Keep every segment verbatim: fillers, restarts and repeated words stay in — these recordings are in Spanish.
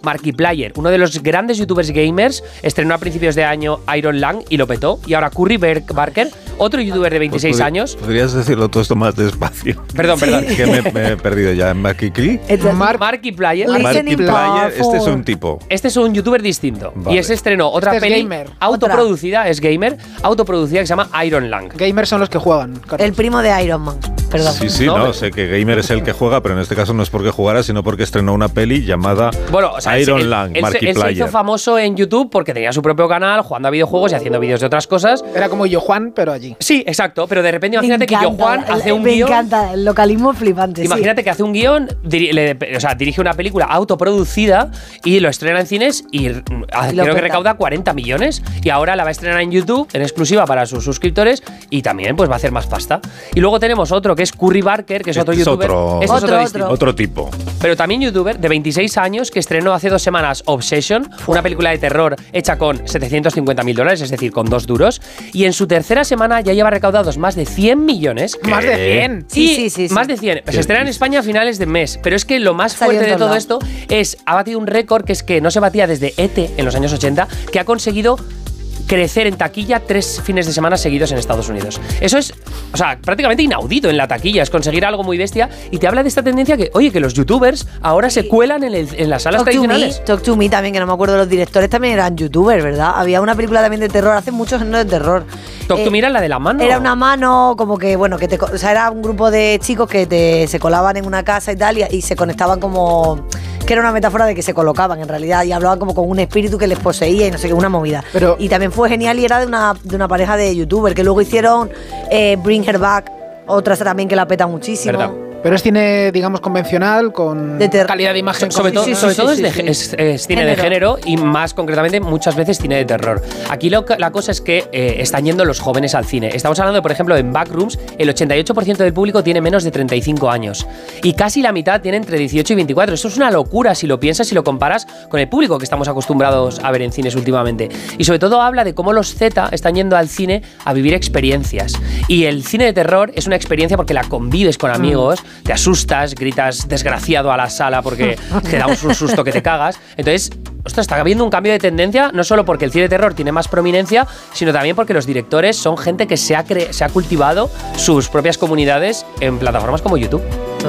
Markiplier, uno de los grandes youtubers gamers, estrenó a principios de año Iron Lang y lo petó. Y ahora Curry Barker, otro youtuber de veintiséis pues, años. ¿Podrías decirlo todo esto más despacio? Perdón, perdón. Que me, me he perdido ya. Markiplier. Mar Markiplier. Markiplier, este es un tipo. Este es un youtuber distinto. Vale. Y ese estrenó otra este peli es gamer. autoproducida, Otra. es gamer, autoproducida que se llama Iron Lang. Gamers son los que juegan. Carlos. El primo de Iron Man. Perdón. Sí, sí, no, no, sé que gamer es el que juega, pero en este caso no es porque jugara, sino porque estrenó una peli llamada bueno, o sea, Iron él, Lang, él, Markiplier. Él se hizo famoso en YouTube porque tenía su propio canal, jugando a videojuegos y haciendo vídeos de otras cosas. Era como Yo Juan, pero allí. Sí, exacto, pero de repente imagínate que Yo Juan hace un me guión. Me encanta, el localismo flipante. Imagínate sí. que hace un guión, diri le, o sea, dirige una película autoproducida y lo estrena en cines y, y creo que recauda cuarenta millones y ahora la va a estrenar en YouTube en exclusiva para sus suscriptores y también pues va a hacer más pasta. Y luego tenemos otro que es Curry Barker, que es otro este youtuber. Es otro, este otro, es otro, otro. otro tipo. Pero también youtuber de veintiséis años que estrenó hace dos semanas Obsession, una película de terror hecha con setecientos cincuenta mil dólares, es decir, con dos duros. Y en su tercera semana ya lleva recaudados más de cien millones. ¿Qué? Más de cien. Sí, Y sí, sí, sí. Más de cien. Se estrena en España a finales de mes. Pero es que lo más Salió fuerte de en todo todos esto es, ha batido un récord que es que no se batía desde E T en los años ochenta, que ha conseguido crecer en taquilla tres fines de semana seguidos en Estados Unidos. Eso es, o sea, prácticamente inaudito en la taquilla, es conseguir algo muy bestia y te habla de esta tendencia que, oye, que los youtubers ahora se cuelan en, el, en las salas Talk tradicionales. To me, Talk to Me también, que no me acuerdo, los directores también eran youtubers, ¿verdad? Había una película también de terror, hace muchos años de terror. Talk Eh, to Me era la de la mano. Era una mano, como que, bueno, que te, o sea, era un grupo de chicos que te, se colaban en una casa y tal, y, y se conectaban como, que era una metáfora de que se colocaban en realidad, y hablaban como con un espíritu que les poseía y no sé qué, una movida. Pero, y también fue genial y era de una, de una pareja de youtubers, que luego hicieron eh, Bring Her Back, otra también que la peta muchísimo. ¿Verdad? pero es cine, digamos, convencional, con De ter- calidad de imagen. So- sobre todo, sí, sí, sobre sí, todo sí, es, de- sí. es- es cine de género y más concretamente muchas veces cine de terror. Aquí lo, la cosa es que eh, están yendo los jóvenes al cine. Estamos hablando, por ejemplo, en Backrooms, el ochenta y ocho por ciento del público tiene menos de treinta y cinco años y casi la mitad tiene entre dieciocho y veinticuatro. Esto es una locura si lo piensas y lo comparas con el público que estamos acostumbrados a ver en cines últimamente. Y sobre todo habla de cómo los Z están yendo al cine a vivir experiencias. Y el cine de terror es una experiencia porque la convives con amigos, te asustas, gritas desgraciado a la sala porque te da un susto que te cagas. Entonces, ostras, está habiendo un cambio de tendencia, no solo porque el cine de terror tiene más prominencia, sino también porque los directores son gente que se ha, cre- se ha cultivado sus propias comunidades en plataformas como YouTube.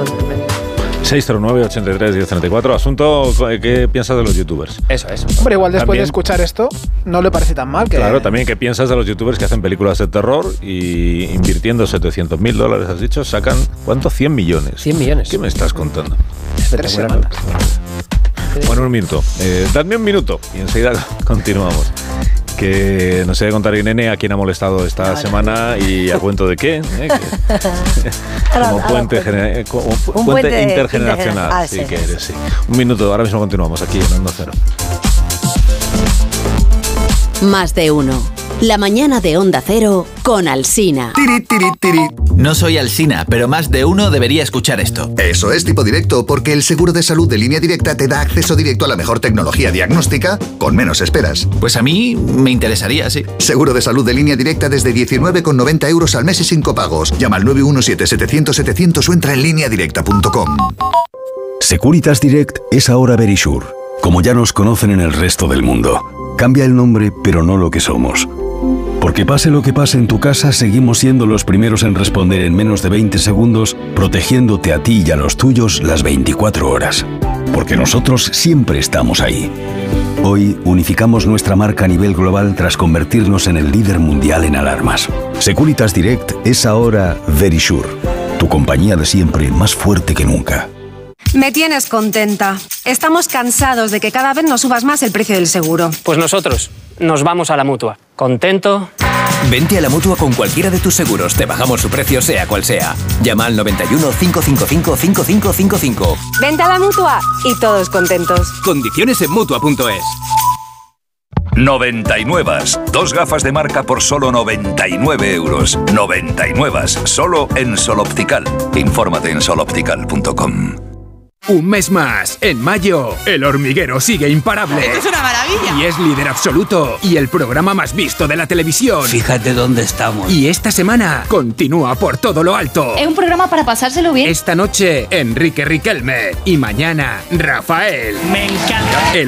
seis cero nueve, ochenta y tres, diez treinta y cuatro. Asunto, ¿qué piensas de los youtubers? Eso es. Hombre, igual después También- de escuchar esto, no le parece tan mal. Que Claro, también, ¿qué piensas de los youtubers que hacen películas de terror y invirtiendo setecientos mil dólares, has dicho, sacan, ¿cuánto? cien millones. cien millones. ¿Qué me estás contando? Tres semanas. Bueno, un minuto. Eh, dadme un minuto y enseguida continuamos. Que nos haya contar Irene a quién ha molestado esta semana y a cuento de qué. ¿eh? Que- Ahora- como ahora puente, cuento. gener- como pu- Un puente puente intergeneracional. intergener- ah, sí, sí, que sí. eres, sí. Un minuto, ahora mismo continuamos aquí en Onda Cero. Más de uno. La mañana de Onda Cero con Alsina. Tiri, tiri, tiri. No soy Alsina, pero más de uno debería escuchar esto. Eso es Tipo Directo, porque el seguro de salud de Línea Directa te da acceso directo a la mejor tecnología diagnóstica con menos esperas. Pues a mí me interesaría, sí. Seguro de salud de Línea Directa desde diecinueve con noventa euros al mes y sin copagos. Llama al nueve uno siete, setecientos, setecientos o entra en línea directa punto com. Securitas Direct es ahora Verisure, como ya nos conocen en el resto del mundo. Cambia el nombre, pero no lo que somos. Porque pase lo que pase en tu casa, seguimos siendo los primeros en responder en menos de veinte segundos, protegiéndote a ti y a los tuyos las veinticuatro horas. Porque nosotros siempre estamos ahí. Hoy unificamos nuestra marca a nivel global tras convertirnos en el líder mundial en alarmas. Securitas Direct es ahora Verisure, tu compañía de siempre más fuerte que nunca. Me tienes contenta. Estamos cansados de que cada vez nos subas más el precio del seguro. Pues nosotros nos vamos a la Mutua. Contento. Vente a la Mutua con cualquiera de tus seguros. Te bajamos su precio sea cual sea. Llama al noventa y uno, cinco cinco cinco, cinco cinco cinco cinco. Vente a la Mutua y todos contentos. Condiciones en Mutua punto es. noventa y nueve. Dos gafas de marca por solo noventa y nueve euros. noventa y nueve. Solo en Sol Optical. Infórmate en sol optical punto com. Un mes más. En mayo, El Hormiguero sigue imparable. ¡Esto es una maravilla! Y es líder absoluto. Y el programa más visto de la televisión. Fíjate dónde estamos. Y esta semana continúa por todo lo alto. Es un programa para pasárselo bien. Esta noche, Enrique Riquelme. Y mañana, Rafael. Me encanta. El